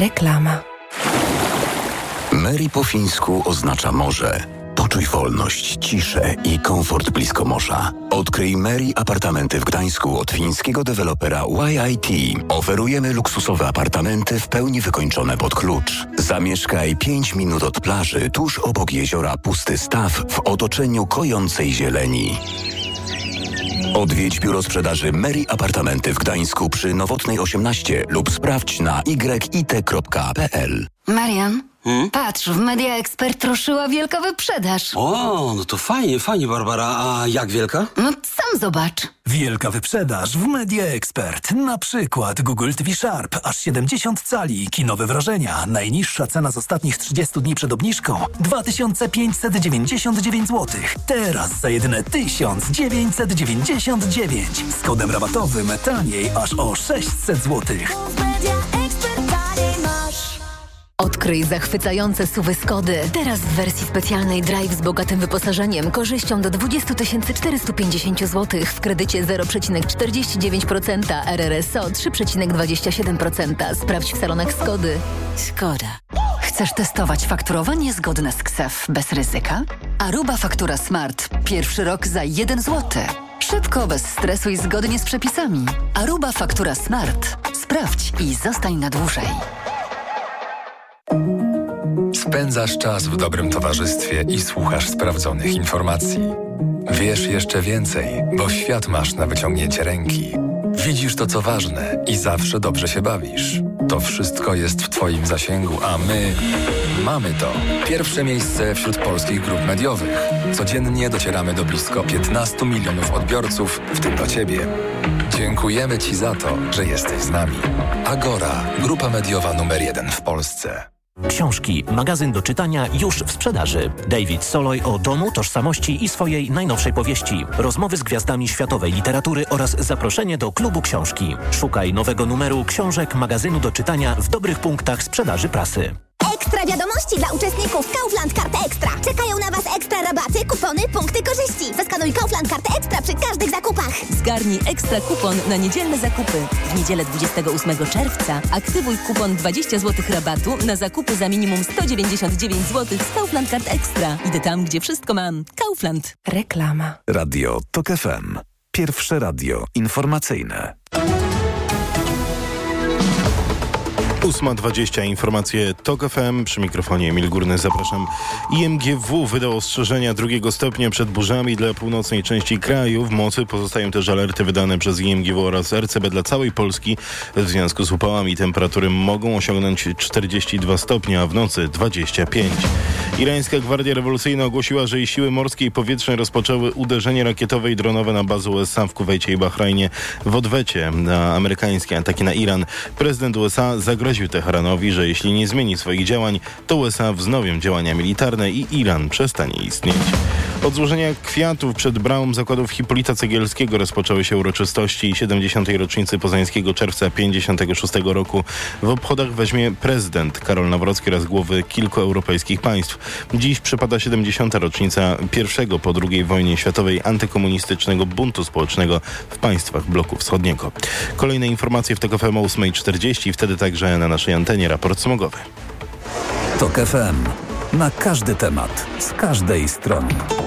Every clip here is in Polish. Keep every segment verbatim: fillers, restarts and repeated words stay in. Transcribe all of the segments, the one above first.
Reklama. Mary po fińsku oznacza morze. Poczuj wolność, ciszę i komfort blisko morza. Odkryj Mary apartamenty w Gdańsku od fińskiego dewelopera Y I T. Oferujemy luksusowe apartamenty w pełni wykończone pod klucz. Zamieszkaj pięć minut od plaży, tuż obok jeziora Pusty Staw, w otoczeniu kojącej zieleni. Odwiedź biuro sprzedaży Mary Apartamenty w Gdańsku przy Nowotnej osiemnaście lub sprawdź na y i t kropka p l. Marian, Hmm? patrz, w Media Expert ruszyła wielka wyprzedaż. O, no to fajnie, fajnie, Barbara. A jak wielka? No sam zobacz. Wielka wyprzedaż w Media Expert. Na przykład Google T V Sharp, aż siedemdziesiąt cali, kinowe wrażenia. Najniższa cena z ostatnich trzydziestu dni przed obniżką dwa tysiące pięćset dziewięćdziesiąt dziewięć złotych. Teraz za jedyne tysiąc dziewięćset dziewięćdziesiąt dziewięć. Z kodem rabatowym taniej aż o sześćset złotych. Odkryj zachwycające suwy Skody. Teraz w wersji specjalnej Drive z bogatym wyposażeniem, korzyścią do dwadzieścia tysięcy czterysta pięćdziesiąt złotych w kredycie zero przecinek czterdzieści dziewięć procent, R R S O trzy przecinek dwadzieścia siedem procent. Sprawdź w salonach Skody. Skoda. Chcesz testować fakturowanie zgodne z K S E F bez ryzyka? Aruba Faktura Smart. Pierwszy rok za jeden złoty. Szybko, bez stresu i zgodnie z przepisami. Aruba Faktura Smart. Sprawdź i zostań na dłużej. Spędzasz czas w dobrym towarzystwie i słuchasz sprawdzonych informacji. Wiesz jeszcze więcej, bo świat masz na wyciągnięcie ręki. Widzisz to, co ważne i zawsze dobrze się bawisz. To wszystko jest w Twoim zasięgu, a my mamy to. Pierwsze miejsce wśród polskich grup mediowych. Codziennie docieramy do blisko piętnastu milionów odbiorców, w tym do Ciebie. Dziękujemy Ci za to, że jesteś z nami. Agora, grupa mediowa numer jeden w Polsce. Książki, magazyn do czytania już w sprzedaży. David Soloj o domu, tożsamości i swojej najnowszej powieści. Rozmowy z gwiazdami światowej literatury oraz zaproszenie do klubu książki. Szukaj nowego numeru książek magazynu do czytania w dobrych punktach sprzedaży prasy. Ekstra wiadomości dla uczestników Kaufland Karty Ekstra. Czekają na Was ekstra rabaty, kupony, punkty korzyści. Zaskanuj Kaufland Karty Ekstra przy każdych zakupach. Zgarnij ekstra kupon na niedzielne zakupy. W niedzielę dwudziestego ósmego czerwca aktywuj kupon dwadzieścia złotych rabatu na zakupy za minimum sto dziewięćdziesiąt dziewięć złotych z Kaufland Kart Ekstra. Idę tam, gdzie wszystko mam. Kaufland. Reklama. Radio Tok F M. Pierwsze radio informacyjne. ósma dwadzieścia, informacje Tok F M, przy mikrofonie Emil Górny, zapraszam. I M G W wydał ostrzeżenia drugiego stopnia przed burzami dla północnej części kraju. W mocy pozostają też alerty wydane przez I M G W oraz R C B dla całej Polski. W związku z upałami temperatury mogą osiągnąć czterdzieści dwa stopnie, a w nocy dwadzieścia pięć. Irańska Gwardia Rewolucyjna ogłosiła, że jej siły morskie i powietrzne rozpoczęły uderzenie rakietowe i dronowe na bazę U S A w Kuwejcie i Bahrajnie w odwecie na amerykańskie ataki na Iran. Prezydent U S A zagroził Teheranowi, że jeśli nie zmieni swoich działań, to U S A wznowią działania militarne i Iran przestanie istnieć. Od złożenia kwiatów przed bramą zakładów Hipolita Cegielskiego rozpoczęły się uroczystości siedemdziesiątej rocznicy poznańskiego czerwca pięćdziesiątego szóstego roku. W obchodach weźmie prezydent Karol Nawrocki oraz głowy kilku europejskich państw. Dziś przypada siedemdziesiąta rocznica pierwszego po drugiej wojnie światowej antykomunistycznego buntu społecznego w państwach bloku wschodniego. Kolejne informacje w Tok F M o ósma czterdzieści, wtedy także na naszej antenie raport smogowy. Tok F M. Na każdy temat, z każdej strony.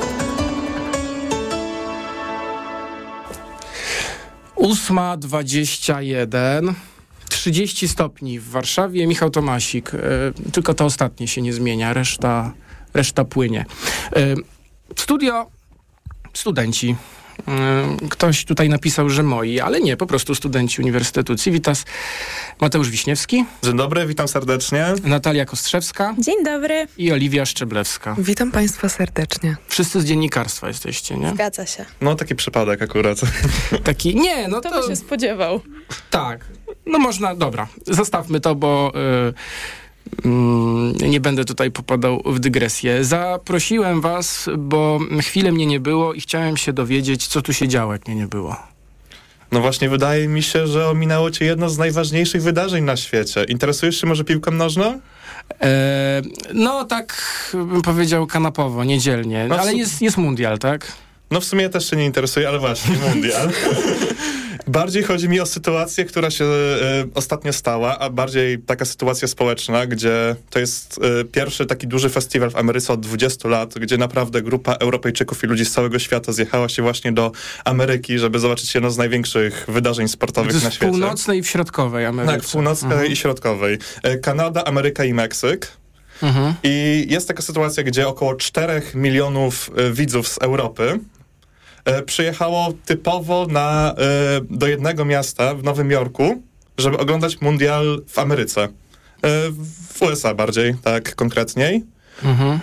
ósma dwadzieścia jeden, trzydzieści stopni w Warszawie. Michał Tomasik. Yy, tylko to ostatnie się nie zmienia, reszta, reszta płynie. Yy, studio, studenci. Ktoś tutaj napisał, że moi, ale nie, po prostu studenci Uniwersytetu Civitas. Mateusz Wiśniewski. Dzień dobry, witam serdecznie. Natalia Kostrzewska. Dzień dobry. I Oliwia Szczeblewska. Witam Państwa serdecznie. Wszyscy z dziennikarstwa jesteście, nie? Zgadza się. No taki przypadek akurat. Taki, nie, no to... to... by się spodziewał. Tak, no można, dobra, zostawmy to, bo... Yy... Nie będę tutaj popadał w dygresję. Zaprosiłem was, bo chwilę mnie nie było i chciałem się dowiedzieć, co tu się działo, jak mnie nie było. No właśnie, wydaje mi się, że ominęło cię jedno z najważniejszych wydarzeń na świecie. Interesujesz się może piłką nożną? E, no tak bym powiedział kanapowo, niedzielnie. No, ale jest, jest mundial, tak? No w sumie ja też się nie interesuję, ale właśnie, mundial. Bardziej chodzi mi o sytuację, która się y, ostatnio stała, a bardziej taka sytuacja społeczna, gdzie to jest y, pierwszy taki duży festiwal w Ameryce od dwudziestu lat, gdzie naprawdę grupa Europejczyków i ludzi z całego świata zjechała się właśnie do Ameryki, żeby zobaczyć jedno z największych wydarzeń sportowych na świecie. W północnej i w środkowej Ameryce. Tak, w północnej mhm. i środkowej. Y, Kanada, Ameryka i Meksyk. Mhm. I jest taka sytuacja, gdzie około czterech milionów y, widzów z Europy przyjechało typowo na, do jednego miasta w Nowym Jorku, żeby oglądać mundial w Ameryce. W U S A bardziej, tak konkretniej. Mhm.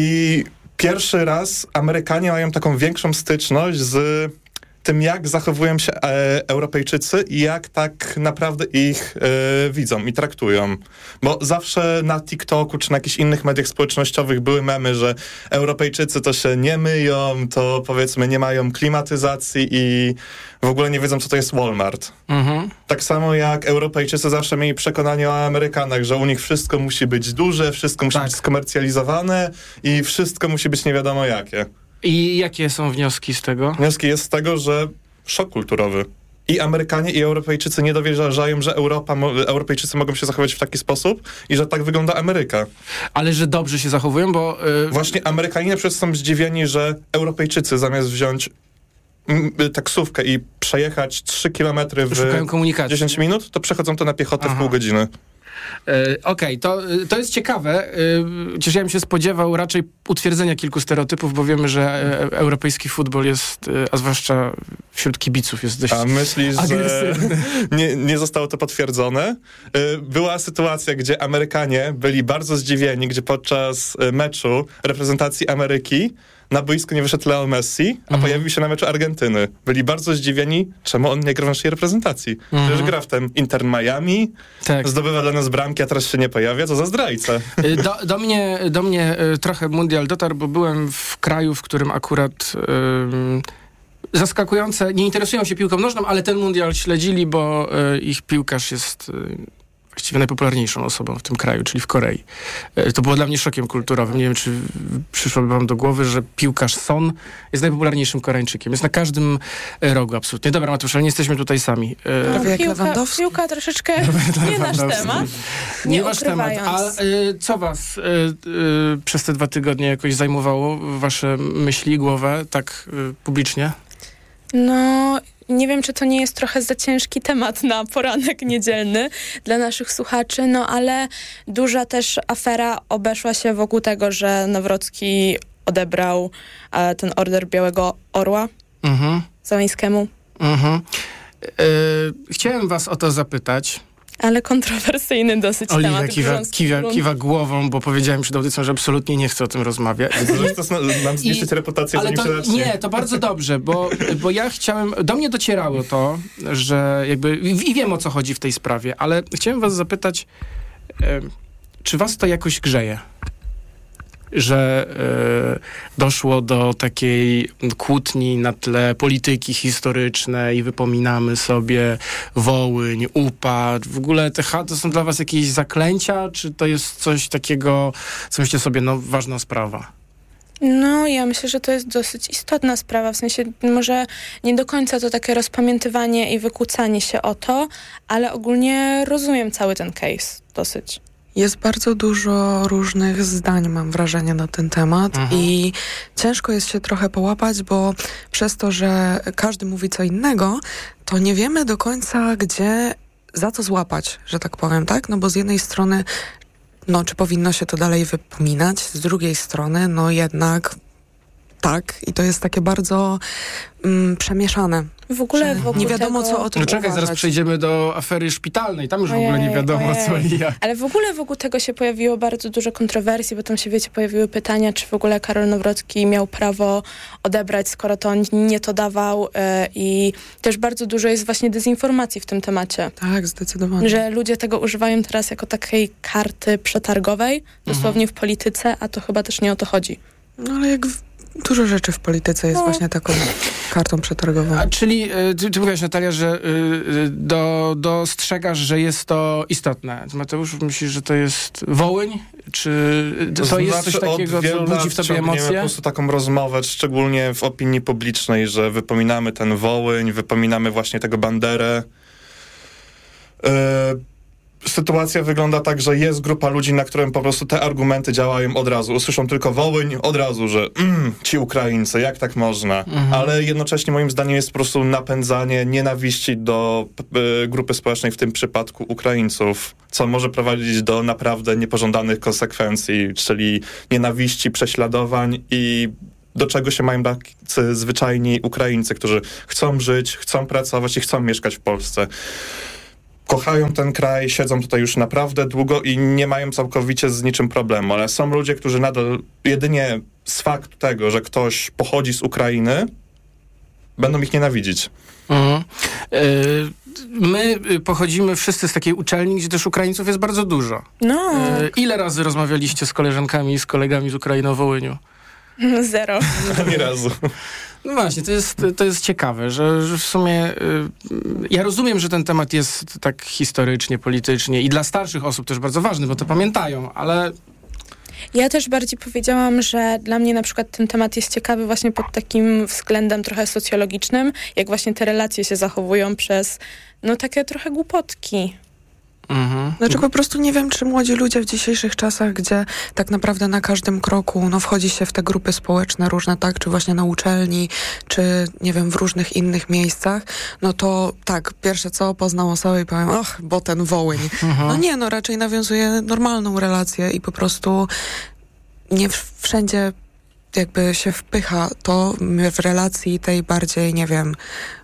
I pierwszy raz Amerykanie mają taką większą styczność z tym, jak zachowują się e, Europejczycy i jak tak naprawdę ich e, widzą i traktują. Bo zawsze na TikToku czy na jakichś innych mediach społecznościowych były memy, że Europejczycy to się nie myją, to powiedzmy nie mają klimatyzacji i w ogóle nie wiedzą, co to jest Walmart. Mhm. Tak samo jak Europejczycy zawsze mieli przekonanie o Amerykanach, że u nich wszystko musi być duże, wszystko musi tak. być skomercjalizowane i wszystko musi być nie wiadomo jakie. I jakie są wnioski z tego? Wnioski jest z tego, że szok kulturowy. I Amerykanie, i Europejczycy nie dowierzają, że Europa, Europejczycy mogą się zachować w taki sposób i że tak wygląda Ameryka. Ale że dobrze się zachowują, bo... Yy... Właśnie Amerykanie na przykład są zdziwieni, że Europejczycy zamiast wziąć m, taksówkę i przejechać trzy kilometry w dziesięć minut, to przechodzą to na piechotę Aha. w pół godziny. Okej, okay, to, to jest ciekawe. Chociaż ja bym się spodziewał raczej utwierdzenia kilku stereotypów, bo wiemy, że europejski futbol jest, a zwłaszcza wśród kibiców, jest dość A myślisz, agresywny. że nie, nie zostało to potwierdzone? Była sytuacja, gdzie Amerykanie byli bardzo zdziwieni, gdzie podczas meczu reprezentacji Ameryki na boisku nie wyszedł Leo Messi, a mhm. pojawił się na meczu Argentyny. Byli bardzo zdziwieni, czemu on nie gra w naszej reprezentacji. Mhm. Przecież gra w tym Inter Miami, tak. zdobywa dla nas bramki, a teraz się nie pojawia, co za zdrajca. Do, do, mnie, do mnie trochę mundial dotarł, bo byłem w kraju, w którym akurat ym, zaskakujące, nie interesują się piłką nożną, ale ten mundial śledzili, bo y, ich piłkarz jest... Y, właściwie najpopularniejszą osobą w tym kraju, czyli w Korei. To było dla mnie szokiem kulturowym. Nie wiem, czy przyszłoby wam do głowy, że piłkarz Son jest najpopularniejszym Koreańczykiem. Jest na każdym rogu absolutnie. Dobra, Matusz, ale nie jesteśmy tutaj sami. No, jak piłka, piłka troszeczkę nie nasz temat. Nie, nie wasz temat. A y, co was y, y, przez te dwa tygodnie jakoś zajmowało? Wasze myśli, głowę, tak y, publicznie? No... Nie wiem, czy to nie jest trochę za ciężki temat na poranek niedzielny dla naszych słuchaczy, no ale duża też afera obeszła się wokół tego, że Nawrocki odebrał e, ten order Białego Orła mhm. Zeleńskiemu. Mhm. Yy, chciałem was o to zapytać. Ale kontrowersyjny dosyć Oliwia temat. Kiwa, kiwa, kiwa głową, bo powiedziałem przed audycją, że absolutnie nie chcę o tym rozmawiać. To nam zniszczyć reputację, ale to, nie, to bardzo dobrze, bo, bo ja chciałem... Do mnie docierało to, że jakby... I wiem, o co chodzi w tej sprawie, ale chciałem was zapytać, e, czy was to jakoś grzeje? Że e, doszło do takiej kłótni na tle polityki historycznej i wypominamy sobie Wołyń, Upad. W ogóle te to są dla was jakieś zaklęcia, czy to jest coś takiego, co myślicie sobie, no ważna sprawa? No, ja myślę, że to jest dosyć istotna sprawa, w sensie może nie do końca to takie rozpamiętywanie i wykłócanie się o to, ale ogólnie rozumiem cały ten case dosyć. Jest bardzo dużo różnych zdań, mam wrażenie, na ten temat mhm. i ciężko jest się trochę połapać, bo przez to, że każdy mówi co innego, to nie wiemy do końca, gdzie za co złapać, że tak powiem, tak? No bo z jednej strony, no czy powinno się to dalej wypominać, z drugiej strony, no jednak tak i to jest takie bardzo mm, przemieszane. W ogóle wokół nie wiadomo, tego... co o tym No czekaj, uważać. zaraz przejdziemy do afery szpitalnej. Tam już ojej, w ogóle nie wiadomo, ojej. co i jak. Ale w ogóle wokół tego się pojawiło bardzo dużo kontrowersji, bo tam się, wiecie, pojawiły pytania, czy w ogóle Karol Nawrocki miał prawo odebrać, skoro to on nie to dawał yy, i też bardzo dużo jest właśnie dezinformacji w tym temacie. Tak, zdecydowanie. Że ludzie tego używają teraz jako takiej karty przetargowej, dosłownie mhm. w polityce, a to chyba też nie o to chodzi. No ale jak... W... dużo rzeczy w polityce jest no. właśnie taką kartą przetargową. A czyli ty, ty mówiłaś, Natalia, że y, do, dostrzegasz, że jest to istotne. Mateusz, myślisz, że to jest Wołyń? Czy to, to znaczy, jest coś takiego, co budzi w tobie emocje? po prostu taką rozmowę, szczególnie w opinii publicznej, że wypominamy ten Wołyń, wypominamy właśnie tego Banderę. Yy, Sytuacja wygląda tak, że jest grupa ludzi, na którym po prostu te argumenty działają od razu. Usłyszą tylko Wołyń, od razu, że mm, ci Ukraińcy, jak tak można? Mhm. Ale jednocześnie moim zdaniem jest po prostu napędzanie nienawiści do y, grupy społecznej, w tym przypadku Ukraińców, co może prowadzić do naprawdę niepożądanych konsekwencji, czyli nienawiści, prześladowań i do czego się mają tacy zwyczajni Ukraińcy, którzy chcą żyć, chcą pracować i chcą mieszkać w Polsce. Kochają ten kraj, siedzą tutaj już naprawdę długo i nie mają całkowicie z niczym problemu, ale są ludzie, którzy nadal jedynie z faktu tego, że ktoś pochodzi z Ukrainy, będą ich nienawidzić. Mhm. Y- My pochodzimy wszyscy z takiej uczelni, gdzie też Ukraińców jest bardzo dużo. No. Y- ile razy rozmawialiście z koleżankami i z kolegami z Ukrainy o Wołyniu? Zero. Ani razu. No właśnie, to jest, to jest ciekawe, że, że w sumie y, ja rozumiem, że ten temat jest tak historycznie, politycznie i dla starszych osób też bardzo ważny, bo to pamiętają, ale... Ja też bardziej powiedziałam, że dla mnie na przykład ten temat jest ciekawy właśnie pod takim względem trochę socjologicznym, jak właśnie te relacje się zachowują przez, no takie trochę głupotki. Mhm. Znaczy po prostu nie wiem, czy młodzi ludzie w dzisiejszych czasach, gdzie tak naprawdę na każdym kroku no, wchodzi się w te grupy społeczne różne, tak, czy właśnie na uczelni, czy nie wiem, w różnych innych miejscach, no to tak, pierwsze co, poznał osobę i powiem, ach, bo ten Wołyń. Mhm. No nie, no raczej nawiązuje normalną relację i po prostu nie wszędzie jakby się wpycha to w relacji tej bardziej, nie wiem,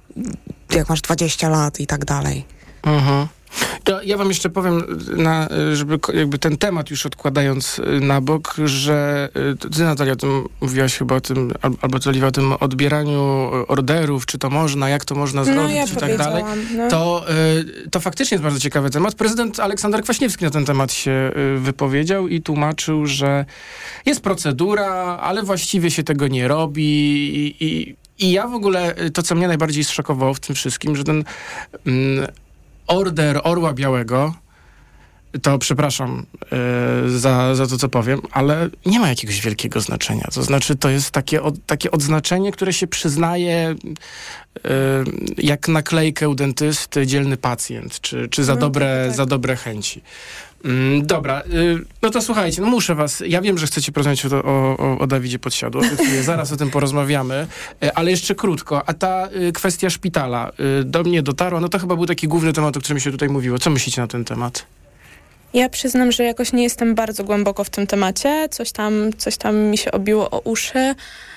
jak masz dwadzieścia lat i tak dalej. Mhm. To ja wam jeszcze powiem, na, żeby jakby ten temat już odkładając na bok, że ty, Natalia, o tym mówiłaś chyba o tym, albo to Oliwia, o tym odbieraniu orderów, czy to można, jak to można zrobić no, ja i tak dalej. No. To, to faktycznie jest bardzo ciekawy temat. Prezydent Aleksander Kwaśniewski na ten temat się wypowiedział i tłumaczył, że jest procedura, ale właściwie się tego nie robi i, i, i ja w ogóle, to co mnie najbardziej zszokowało w tym wszystkim, że ten... Mm, Order Orła Białego, to przepraszam yy, za, za to, co powiem, ale nie ma jakiegoś wielkiego znaczenia. To znaczy, to jest takie, od, takie odznaczenie, które się przyznaje yy, jak naklejkę u dentysty dzielny pacjent, czy, czy za, no, dobre, tak. za dobre chęci. Mm, dobra, y, no to słuchajcie, no muszę was, ja wiem, że chcecie porozmawiać o, o, o Dawidzie Podsiadło, zaraz o tym porozmawiamy, y, ale jeszcze krótko, a ta y, kwestia szpitala y, do mnie dotarła, no to chyba był taki główny temat, o którym się tutaj mówiło. Co myślicie na ten temat? Ja przyznam, że jakoś nie jestem bardzo głęboko w tym temacie, coś tam, coś tam mi się obiło o uszy.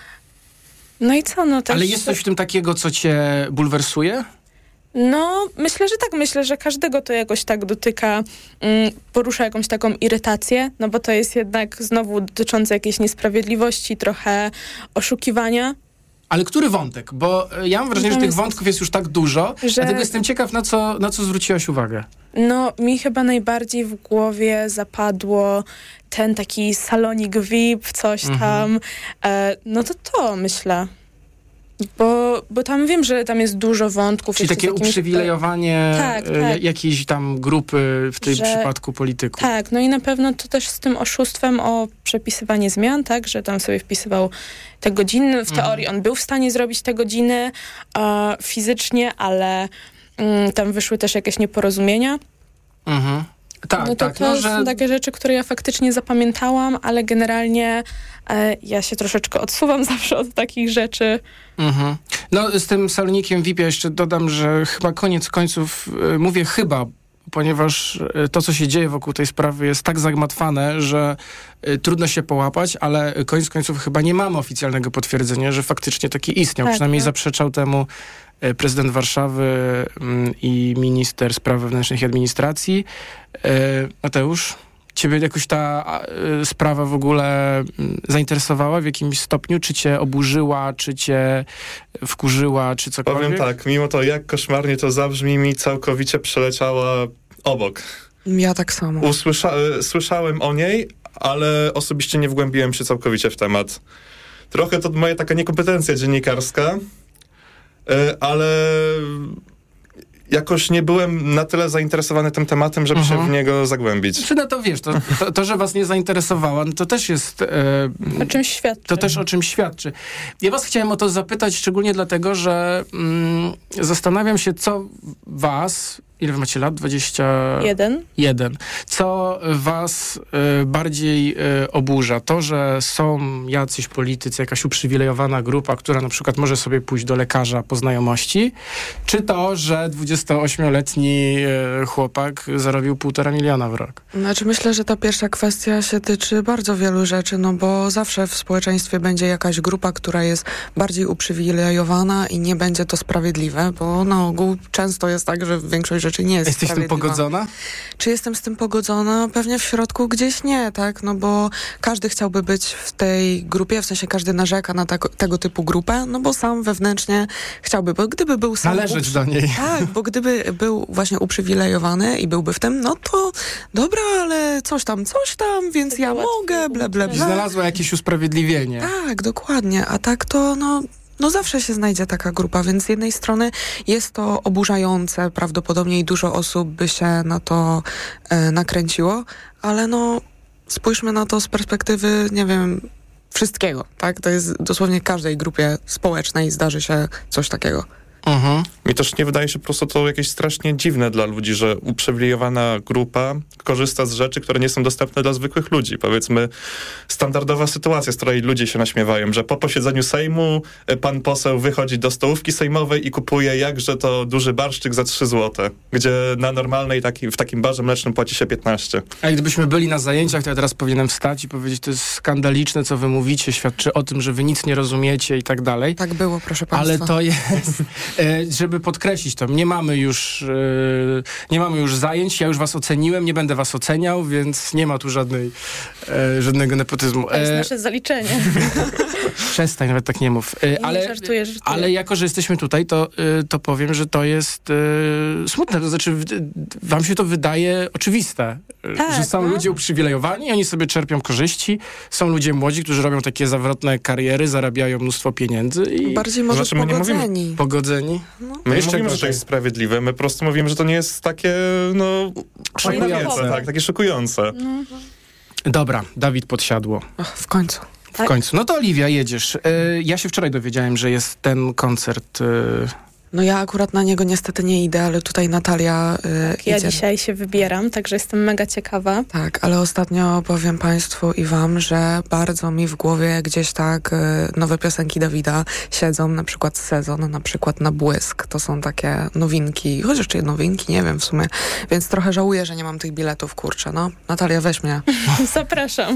No i co, no też... Ale jest coś w tym takiego, co cię bulwersuje? No, myślę, że tak. Myślę, że każdego to jakoś tak dotyka, mm, porusza jakąś taką irytację, no bo to jest jednak znowu dotyczące jakiejś niesprawiedliwości, trochę oszukiwania. Ale który wątek? Bo ja mam wrażenie, no, że tych jest... wątków jest już tak dużo, że... dlatego jestem ciekaw, na co, na co zwróciłaś uwagę. No, mi chyba najbardziej w głowie zapadło ten taki salonik V I P, coś mhm. tam. E, no to to, myślę. Bo, bo tam wiem, że tam jest dużo wątków. Czyli takie jakimiś... uprzywilejowanie tak, tak. e, jakiejś tam grupy, w tym że... przypadku polityków. Tak, no i na pewno to też z tym oszustwem o przepisywanie zmian, tak, że tam sobie wpisywał te godziny. W teorii mhm. on był w stanie zrobić te godziny e, fizycznie, ale mm, tam wyszły też jakieś nieporozumienia. Mhm. Tak, no to, tak. To no, są że... takie rzeczy, które ja faktycznie zapamiętałam, ale generalnie e, ja się troszeczkę odsuwam zawsze od takich rzeczy. Mhm. No z tym salonikiem V I P ja jeszcze dodam, że chyba koniec końców, y, mówię chyba, ponieważ y, to, co się dzieje wokół tej sprawy jest tak zagmatwane, że y, trudno się połapać, ale koniec końców chyba nie mamy oficjalnego potwierdzenia, że faktycznie taki istniał. Tak, Przynajmniej tak. zaprzeczał temu prezydent Warszawy mm, i minister spraw wewnętrznych i administracji. E, Mateusz, ciebie jakoś ta e, sprawa w ogóle m, zainteresowała w jakimś stopniu? Czy cię oburzyła, czy cię wkurzyła, czy cokolwiek? Powiem tak, mimo to jak koszmarnie to zabrzmi, mi całkowicie przeleciała obok. Ja tak samo. Usłysza- słyszałem o niej, ale osobiście nie wgłębiłem się całkowicie w temat. trochę to moja taka niekompetencja dziennikarska, ale jakoś nie byłem na tyle zainteresowany tym tematem, żeby mhm. się w niego zagłębić. Czy no to wiesz, to, to, to że was nie zainteresowała, no to też jest... E, o czymś świadczy. To też o czymś świadczy. Ja was chciałem o to zapytać szczególnie dlatego, że mm, zastanawiam się, co was... Ile wy macie lat? dwadzieścia jeden. Jeden. Co was y, bardziej y, oburza? To, że są jacyś politycy, jakaś uprzywilejowana grupa, która na przykład może sobie pójść do lekarza po znajomości, czy to, że dwudziestoośmioletni y, chłopak zarobił półtora miliona w rok? Znaczy myślę, że ta pierwsza kwestia się tyczy bardzo wielu rzeczy, no bo zawsze w społeczeństwie będzie jakaś grupa, która jest bardziej uprzywilejowana i nie będzie to sprawiedliwe, bo na ogół często jest tak, że większość rzeczy nie jest Jesteś z tym pogodzona? Czy jestem z tym pogodzona? Pewnie w środku gdzieś nie, tak? No bo każdy chciałby być w tej grupie, w sensie każdy narzeka na tego, tego typu grupę, no bo sam wewnętrznie chciałby, bo gdyby był sam... Należeć uprzy... do niej. Tak, bo gdyby był właśnie uprzywilejowany i byłby w tym, no to dobra, ale coś tam, coś tam, więc ja mogę, ble, ble, ble. Znalazła jakieś usprawiedliwienie. Tak, dokładnie, a tak to, no... No zawsze się znajdzie taka grupa, więc z jednej strony jest to oburzające, prawdopodobnie i dużo osób by się na to e, nakręciło, ale no spójrzmy na to z perspektywy, nie wiem, wszystkiego, tak? To jest dosłownie w każdej grupie społecznej zdarzy się coś takiego. Mhm. Mi też nie wydaje się po prostu to jakieś strasznie dziwne dla ludzi, że uprzywilejowana grupa korzysta z rzeczy, które nie są dostępne dla zwykłych ludzi. Powiedzmy, standardowa sytuacja, z której ludzie się naśmiewają, że po posiedzeniu Sejmu pan poseł wychodzi do stołówki sejmowej i kupuje jakże to duży barszczyk za trzy złote, gdzie na normalnej taki, w takim barze mlecznym płaci się piętnaście. A gdybyśmy byli na zajęciach, to ja teraz powinienem wstać i powiedzieć, to jest skandaliczne, co wy mówicie, świadczy o tym, że wy nic nie rozumiecie i tak dalej. Tak było, proszę państwa. Ale to jest... żeby podkreślić to, nie mamy już nie mamy już zajęć, ja już was oceniłem, nie będę was oceniał, więc nie ma tu żadnej, żadnego nepotyzmu. To jest nasze zaliczenie. Przestań, nawet tak nie mów. Ale, nie, żartuję, żartuję. ale jako, że jesteśmy tutaj, to, to powiem, że to jest smutne. To znaczy, wam się to wydaje oczywiste, tak, że są no. ludzie uprzywilejowani, oni sobie czerpią korzyści, są ludzie młodzi, którzy robią takie zawrotne kariery, zarabiają mnóstwo pieniędzy. I bardziej może znaczy, pogodzeni. Mówimy, pogodzeni. No. My nie mówimy, że to jest sprawiedliwe, my po prostu mówimy, że to nie jest takie, no... Szokujące. Tak, takie szokujące. No. Dobra, Dawid Podsiadło. Ach, w końcu. W tak. końcu. No to Oliwia, jedziesz. Yy, ja się wczoraj dowiedziałem, że jest ten koncert... Yy... No ja akurat na niego niestety nie idę, ale tutaj Natalia yy, tak, ja idzie. dzisiaj się wybieram, także jestem mega ciekawa. Tak, ale ostatnio powiem państwu i wam, że bardzo mi w głowie gdzieś tak yy, nowe piosenki Dawida siedzą, na przykład Sezon, na przykład Na Błysk. To są takie nowinki, chociaż czy nowinki, nie wiem w sumie. Więc trochę żałuję, że nie mam tych biletów, kurczę. No, Natalia, weź mnie. Zapraszam.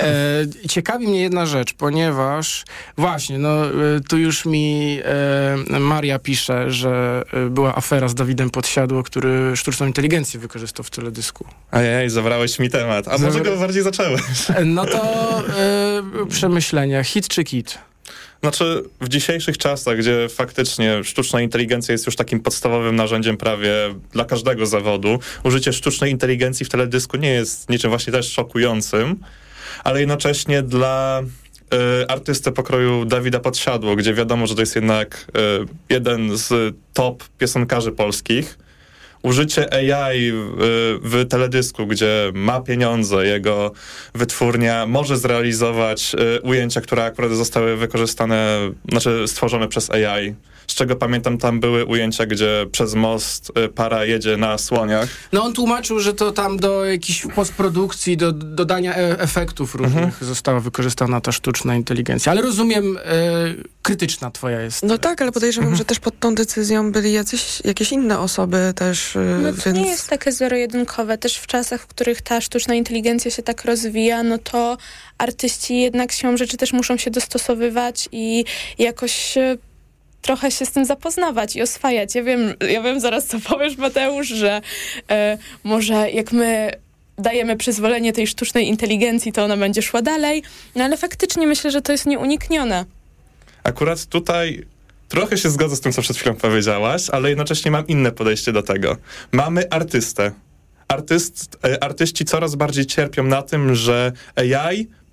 E, ciekawi mnie jedna rzecz, ponieważ właśnie, no e, tu już mi e, Maria pisze, że była afera z Dawidem Podsiadło, który sztuczną inteligencję wykorzystał w teledysku. Ajaj, zabrałeś mi temat. A może go bardziej zacząłeś? No to e, przemyślenia. Hit czy kit? Znaczy, w dzisiejszych czasach, gdzie faktycznie sztuczna inteligencja jest już takim podstawowym narzędziem prawie dla każdego zawodu, użycie sztucznej inteligencji w teledysku nie jest niczym właśnie też szokującym, ale jednocześnie dla... Y, artystę pokroju Dawida Podsiadło, gdzie wiadomo, że to jest jednak y, jeden z top piosenkarzy polskich. Użycie A I w, w teledysku, gdzie ma pieniądze, jego wytwórnia może zrealizować y, ujęcia, które akurat zostały wykorzystane, znaczy stworzone przez A I. Z czego pamiętam, tam były ujęcia, gdzie przez most y, para jedzie na słoniach. No on tłumaczył, że to tam do jakiejś postprodukcji, do dodania e- efektów różnych mhm. została wykorzystana ta sztuczna inteligencja. Ale rozumiem, e, krytyczna twoja jest. No tak, ale podejrzewam, mhm. że też pod tą decyzją byli jacyś, jakieś inne osoby też. E, no to więc... nie jest takie zero-jedynkowe. Też w czasach, w których ta sztuczna inteligencja się tak rozwija, no to artyści jednak siłą rzeczy też muszą się dostosowywać i jakoś... trochę się z tym zapoznawać i oswajać. Ja wiem, ja wiem zaraz, co powiesz, Mateusz, że e, może jak my dajemy przyzwolenie tej sztucznej inteligencji, to ona będzie szła dalej, no ale faktycznie myślę, że to jest nieuniknione. Akurat tutaj trochę się zgodzę z tym, co przed chwilą powiedziałaś, ale jednocześnie mam inne podejście do tego. Mamy artystę. Artyst, artyści coraz bardziej cierpią na tym, że A I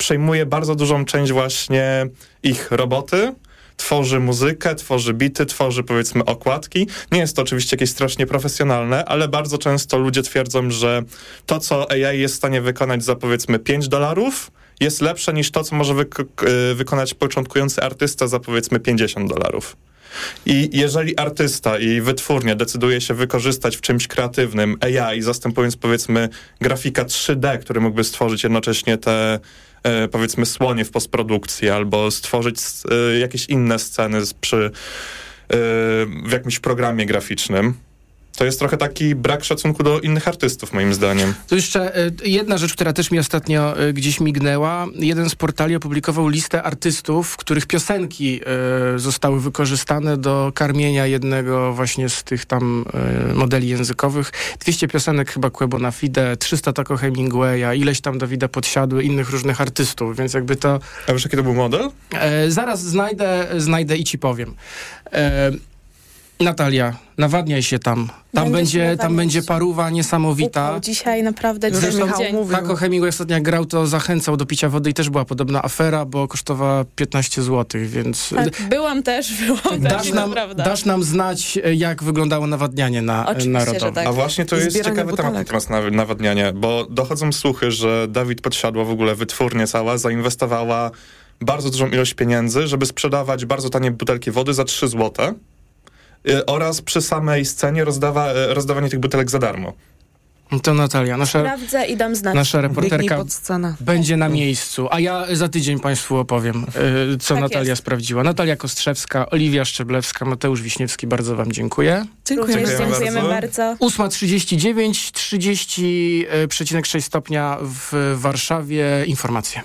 przejmuje bardzo dużą część właśnie ich roboty, tworzy muzykę, tworzy bity, tworzy powiedzmy okładki. Nie jest to oczywiście jakieś strasznie profesjonalne, ale bardzo często ludzie twierdzą, że to, co A I jest w stanie wykonać za powiedzmy pięć dolarów, jest lepsze niż to, co może wyk- wykonać początkujący artysta za powiedzmy pięćdziesiąt dolarów. I jeżeli artysta i wytwórnia decyduje się wykorzystać w czymś kreatywnym A I, zastępując powiedzmy grafika trzy D, który mógłby stworzyć jednocześnie te e, powiedzmy słonie w postprodukcji, albo stworzyć e, jakieś inne sceny z, przy, e, w jakimś programie graficznym, to jest trochę taki brak szacunku do innych artystów, moim zdaniem. To jeszcze y, jedna rzecz, która też mi ostatnio y, gdzieś mignęła. Jeden z portali opublikował listę artystów, których piosenki y, zostały wykorzystane do karmienia jednego właśnie z tych tam y, modeli językowych. dwieście piosenek chyba Quebo na Fide, trzysta Taco Hemingwaya, ileś tam Dawida Podsiadły, innych różnych artystów, więc jakby to... A wiesz, jaki to był model? Y, zaraz znajdę, znajdę i ci powiem. Y, Natalia, nawadniaj się tam. Tam Będę będzie, tam będzie paruwa niesamowita. Upał dzisiaj naprawdę Zresztą dzień. Taco Hemingway ostatnio jak grał, to zachęcał do picia wody i też była podobna afera, bo kosztowała piętnaście złotych, więc... Tak, byłam też, byłam dasz też, nam, prawda. dasz nam znać, jak wyglądało nawadnianie na narodowe. Tak. A właśnie to I jest zbieranie ciekawy butelek. temat teraz na nawadnianie, bo dochodzą słuchy, że Dawid Podsiadło, w ogóle wytwórnia cała, zainwestowała bardzo dużą ilość pieniędzy, żeby sprzedawać bardzo tanie butelki wody za trzy złote. Oraz przy samej scenie rozdawa, rozdawanie tych butelek za darmo. To Natalia, nasza, Sprawdzę i dam znać. nasza reporterka pod scenę. będzie na miejscu, a ja za tydzień Państwu opowiem, y, co Tak Natalia jest. sprawdziła. Natalia Kostrzewska, Oliwia Szczeblewska, Mateusz Wiśniewski, bardzo Wam dziękuję. Dziękuję. Również Dziękujemy dziękujemy bardzo. bardzo. ósma trzydzieści dziewięć, trzydzieści przecinek sześć stopnia w Warszawie. Informacje.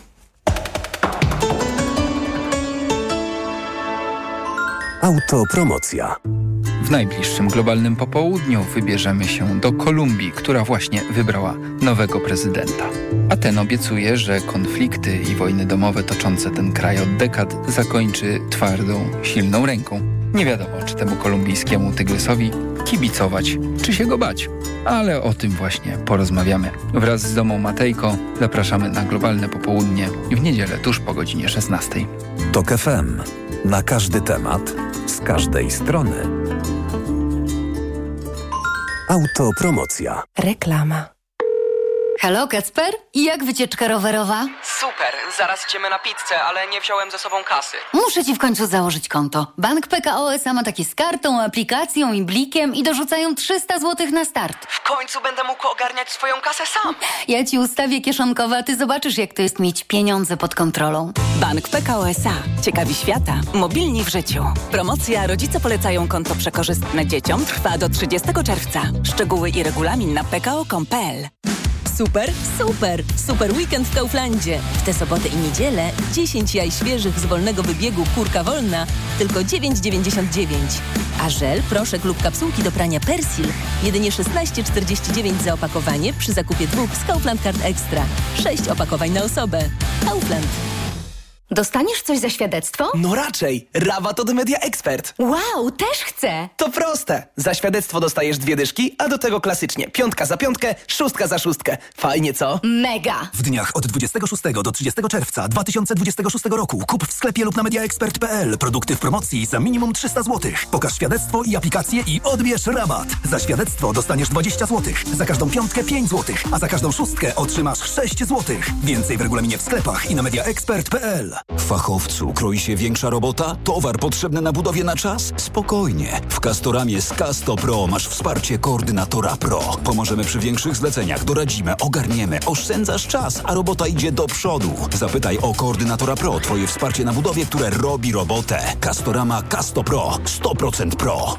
Autopromocja. W najbliższym globalnym popołudniu wybierzemy się do Kolumbii, która właśnie wybrała nowego prezydenta. A ten obiecuje, że konflikty i wojny domowe toczące ten kraj od dekad zakończy twardą, silną ręką. Nie wiadomo, czy temu kolumbijskiemu tygrysowi kibicować, czy się go bać. Ale o tym właśnie porozmawiamy. Wraz z Domą Matejko zapraszamy na globalne popołudnie w niedzielę tuż po godzinie szesnastej. Tok F M. Na każdy temat, z każdej strony. Autopromocja. Reklama. Halo, Kacper? Jak wycieczka rowerowa? Super, zaraz idziemy na pizzę, ale nie wziąłem ze sobą kasy. Muszę ci w końcu założyć konto. Bank P K O S A ma takie z kartą, aplikacją i blikiem i dorzucają trzysta złotych na start. W końcu będę mógł ogarniać swoją kasę sam. Ja ci ustawię kieszonkowe, a ty zobaczysz, jak to jest mieć pieniądze pod kontrolą. Bank P K O S A. Ciekawi świata. Mobilni w życiu. Promocja Rodzice polecają konto przekorzystne dzieciom trwa do trzydziestego czerwca. Szczegóły i regulamin na p k o kropka com kropka p l. Super, super, super weekend w Kauflandzie. W tę sobotę i niedzielę dziesięć jaj świeżych z wolnego wybiegu Kurka Wolna tylko dziewięć dziewięćdziesiąt dziewięć. A żel, proszek lub kapsułki do prania Persil jedynie szesnaście czterdzieści dziewięć za opakowanie przy zakupie dwóch z Kaufland Card Extra. Sześć opakowań na osobę. Kaufland. Dostaniesz coś za świadectwo? No raczej, rabat od Media Expert. Wow, też chcę! To proste. Za świadectwo dostajesz dwie dyszki, a do tego klasycznie piątka za piątkę, szóstka za szóstkę. Fajnie, co? Mega! W dniach od dwudziestego szóstego do trzydziestego czerwca dwa tysiące dwudziestego szóstego roku kup w sklepie lub na mediaexpert kropka p l produkty w promocji za minimum trzysta złotych. Pokaż świadectwo i aplikację i odbierz rabat. Za świadectwo dostaniesz dwadzieścia złotych, za każdą piątkę pięć złotych, a za każdą szóstkę otrzymasz sześć złotych. Więcej w regulaminie w sklepach i na mediaexpert kropka p l. Fachowcu kroi się większa robota? Towar potrzebny na budowie na czas? Spokojnie. W Castoramie z Casto Pro masz wsparcie koordynatora Pro. Pomożemy przy większych zleceniach, doradzimy, ogarniemy, oszczędzasz czas, a robota idzie do przodu. Zapytaj o koordynatora Pro, twoje wsparcie na budowie, które robi robotę. Castorama Casto Pro. sto procent Pro.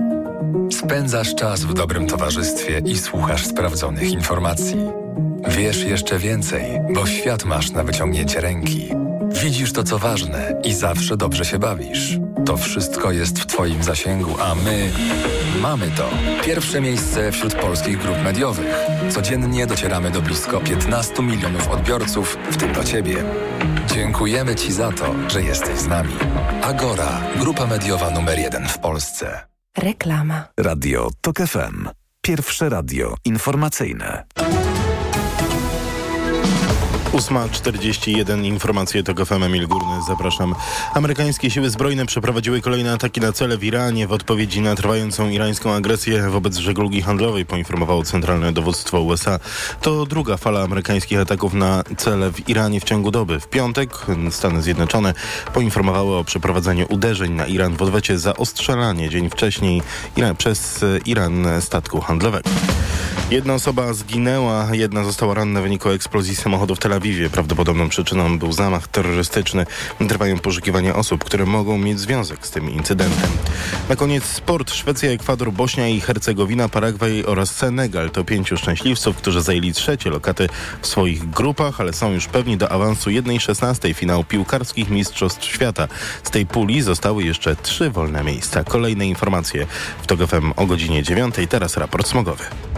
Spędzasz czas w dobrym towarzystwie i słuchasz sprawdzonych informacji. Wiesz jeszcze więcej, bo świat masz na wyciągnięcie ręki. Widzisz to, co ważne i zawsze dobrze się bawisz. To wszystko jest w Twoim zasięgu, a my mamy to. Pierwsze miejsce wśród polskich grup mediowych. Codziennie docieramy do blisko piętnastu milionów odbiorców, w tym do Ciebie. Dziękujemy Ci za to, że jesteś z nami. Agora, grupa mediowa numer jeden w Polsce. Reklama. Radio Tok F M. Pierwsze radio informacyjne. ósma czterdzieści jeden, informacje TOK F M, Emil Górny, zapraszam. Amerykańskie siły zbrojne przeprowadziły kolejne ataki na cele w Iranie w odpowiedzi na trwającą irańską agresję wobec żeglugi handlowej, poinformowało Centralne Dowództwo U S A. To druga fala amerykańskich ataków na cele w Iranie w ciągu doby. W piątek Stany Zjednoczone poinformowały o przeprowadzeniu uderzeń na Iran w odwecie za ostrzelanie dzień wcześniej Iran, przez Iran statku handlowego. Jedna osoba zginęła, jedna została ranna w wyniku eksplozji samochodu w Tel Awiwie. Prawdopodobną przyczyną był zamach terrorystyczny. Trwają poszukiwania osób, które mogą mieć związek z tym incydentem. Na koniec sport. Szwecja, Ekwador, Bośnia i Hercegowina, Paragwaj oraz Senegal to pięciu szczęśliwców, którzy zajęli trzecie lokaty w swoich grupach, ale są już pewni do awansu jednej szesnastej finału piłkarskich Mistrzostw Świata. Z tej puli zostały jeszcze trzy wolne miejsca. Kolejne informacje w TOK F M o godzinie dziewiątej. Teraz raport smogowy.